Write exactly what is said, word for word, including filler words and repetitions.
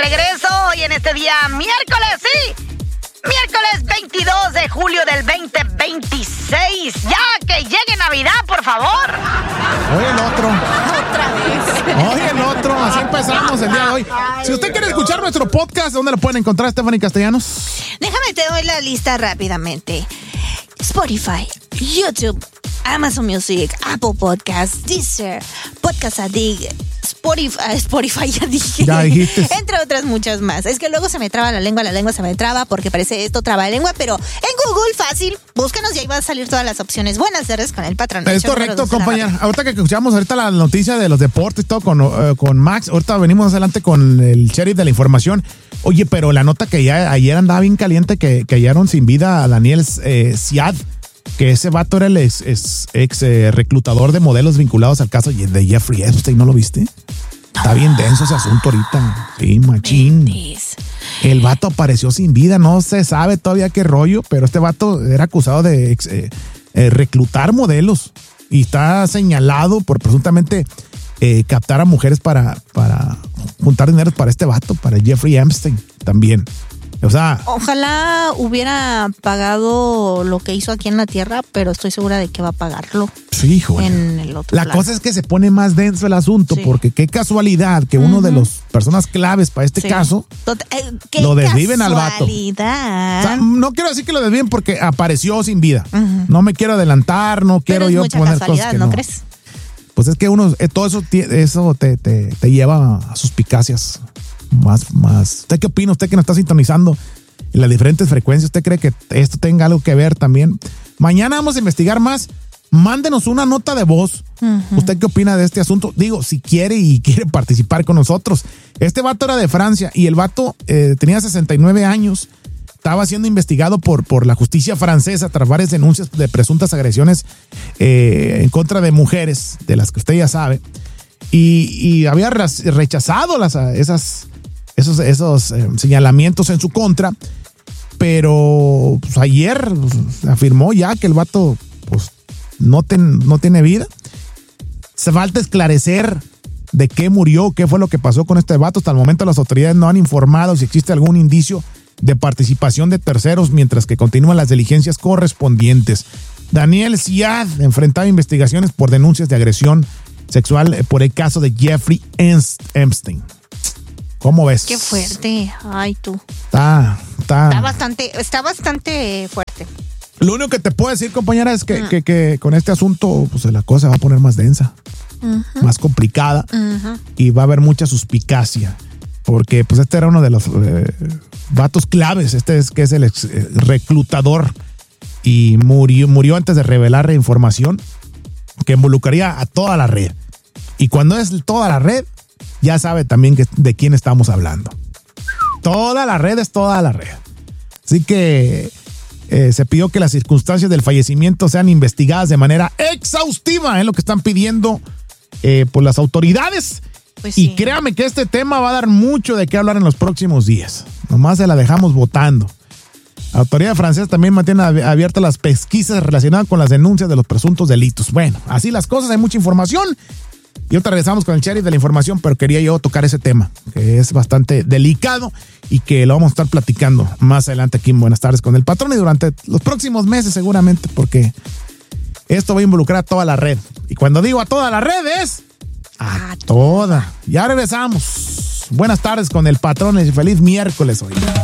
regreso hoy en este día miércoles, sí. Miércoles veintidós de julio del veinte veintiséis. Ya que llegue Navidad, por favor. Hoy el otro. Otra vez. Hoy el otro. Así empezamos el día de hoy. Si usted quiere escuchar nuestro podcast, ¿dónde lo pueden encontrar, Stephanie Castellanos? Déjame te doy la lista rápidamente. Spotify, YouTube, Amazon Music, Apple Podcasts, Deezer, Podcast Addict, Spotify, Spotify ya dije. Ya dijiste. Entre otras muchas más. Es que luego se me traba la lengua, la lengua se me traba porque parece esto traba de lengua, pero en Google fácil, búscanos y ahí van a salir todas las opciones. Buenas tardes con el patrón. Es correcto, compañera. Ahorita que escuchamos ahorita la noticia de los deportes y todo con, uh, con Max, ahorita venimos adelante con el sheriff de la información. Oye, pero la nota que ya ayer andaba bien caliente, que, que hallaron sin vida a Daniel eh, Siad, que ese vato era el ex, ex, ex eh, reclutador de modelos vinculados al caso de Jeffrey Epstein, ¿no lo viste? Está bien denso ese asunto ahorita. Sí, machín. El vato apareció sin vida, no se sabe todavía qué rollo, pero este vato era acusado de ex, eh, eh, reclutar modelos y está señalado por presuntamente eh, captar a mujeres para, para juntar dinero para este vato, para Jeffrey Epstein también. O sea, ojalá hubiera pagado lo que hizo aquí en la tierra, pero estoy segura de que va a pagarlo. Sí, hijo. En el otro La lado. cosa es que se pone más denso el asunto, sí. Porque qué casualidad que uno uh-huh. de las personas claves para este sí. caso Tot- eh, ¿qué lo desviven al vato. O sea, no quiero decir que lo desviven porque apareció sin vida. Uh-huh. No me quiero adelantar, no quiero yo poner cosas que ¿no no. crees? Pues es que uno, eh, todo eso, eso te, te, te lleva a suspicacias. Más, más. ¿Usted qué opina? Usted que nos está sintonizando en las diferentes frecuencias, ¿usted cree que esto tenga algo que ver también? Mañana vamos a investigar más. Mándenos una nota de voz. Uh-huh. ¿Usted qué opina de este asunto? Digo, si quiere y quiere participar con nosotros. Este vato era de Francia y el vato eh, tenía sesenta y nueve años. Estaba siendo investigado por, por la justicia francesa tras varias denuncias de presuntas agresiones eh, en contra de mujeres, de las que usted ya sabe. Y, y había rechazado las, esas, esos, esos eh, señalamientos en su contra, pero pues, ayer pues, afirmó ya que el vato pues, no, ten, no tiene vida. Se falta esclarecer de qué murió, qué fue lo que pasó con este vato. Hasta el momento las autoridades no han informado si existe algún indicio de participación de terceros, mientras que continúan las diligencias correspondientes. Daniel Siad enfrentaba investigaciones por denuncias de agresión sexual por el caso de Jeffrey Epstein. ¿Cómo ves? Qué fuerte. Ay, tú. Está, está. Está bastante, está bastante fuerte. Lo único que te puedo decir, compañera, es que, uh-huh. que, que con este asunto, pues la cosa va a poner más densa, uh-huh. más complicada, uh-huh. y va a haber mucha suspicacia. Porque, pues, este era uno de los eh, vatos claves. Este es que es el ex, eh, reclutador. Y murió, murió antes de revelar información que involucraría a toda la red. Y cuando es toda la red, ya sabe también que, de quién estamos hablando. Toda la red es toda la red. Así que eh, se pidió que las circunstancias del fallecimiento sean investigadas de manera exhaustiva, es lo que están pidiendo eh, por las autoridades. Pues y sí. créame que este tema va a dar mucho de qué hablar en los próximos días. Nomás se la dejamos votando. La autoridad francesa también mantiene abiertas las pesquisas relacionadas con las denuncias de los presuntos delitos. Bueno, así las cosas, hay mucha información. Y ahorita regresamos con el sheriff de la información, pero quería yo tocar ese tema, que es bastante delicado y que lo vamos a estar platicando más adelante aquí en Buenas Tardes con el Patrón y durante los próximos meses seguramente, porque esto va a involucrar a toda la red. Y cuando digo a toda la red es a toda. Ya regresamos. Buenas tardes con el Patrón y feliz miércoles hoy.